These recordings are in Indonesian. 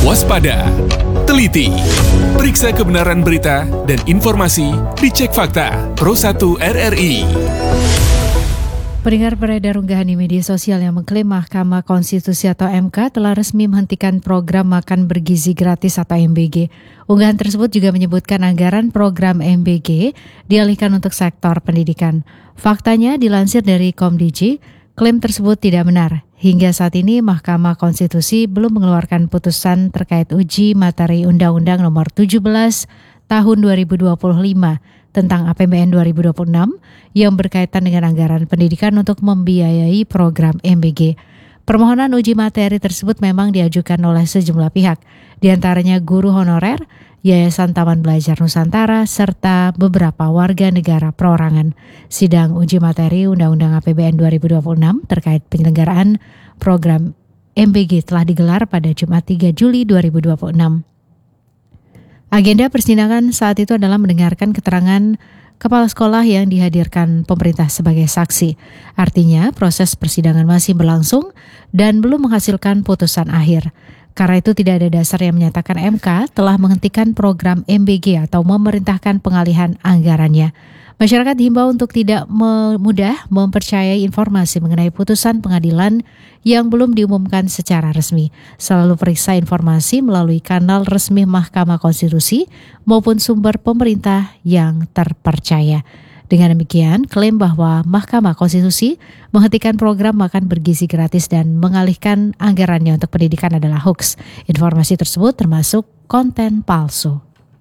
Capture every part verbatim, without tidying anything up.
Waspada, teliti, periksa kebenaran berita dan informasi, dicek fakta. Pro satu R R I. Pendengar, beredar unggahan di media sosial yang mengklaim Mahkamah Konstitusi atau M K telah resmi menghentikan program makan bergizi gratis atau M B G. Unggahan tersebut juga menyebutkan anggaran program M B G dialihkan untuk sektor pendidikan. Faktanya, dilansir dari Komdiji, klaim tersebut tidak benar. Hingga saat ini Mahkamah Konstitusi belum mengeluarkan putusan terkait uji materi Undang-Undang Nomor tujuh belas Tahun dua ribu dua puluh lima tentang A P B N dua ribu dua puluh enam yang berkaitan dengan anggaran pendidikan untuk membiayai program M B G. Permohonan uji materi tersebut memang diajukan oleh sejumlah pihak, diantaranya guru honorer, Yayasan Taman Belajar Nusantara, serta beberapa warga negara perorangan. Sidang uji materi Undang-Undang A P B N dua ribu dua puluh enam terkait penyelenggaraan program M B G telah digelar pada Jumat tiga Juli dua ribu dua puluh enam. Agenda persidangan saat itu adalah mendengarkan keterangan kepala sekolah yang dihadirkan pemerintah sebagai saksi. Artinya, proses persidangan masih berlangsung dan belum menghasilkan putusan akhir. Karena itu tidak ada dasar yang menyatakan M K telah menghentikan program M B G atau memerintahkan pengalihan anggarannya. Masyarakat dihimbau untuk tidak mudah mempercayai informasi mengenai putusan pengadilan yang belum diumumkan secara resmi. Selalu periksa informasi melalui kanal resmi Mahkamah Konstitusi maupun sumber pemerintah yang terpercaya. Dengan demikian, klaim bahwa Mahkamah Konstitusi menghentikan program makan bergizi gratis dan mengalihkan anggarannya untuk pendidikan adalah hoax. Informasi tersebut termasuk konten palsu.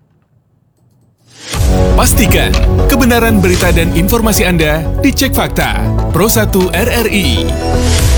Pastikan kebenaran berita dan informasi Anda dicek fakta. Pro satu R R I.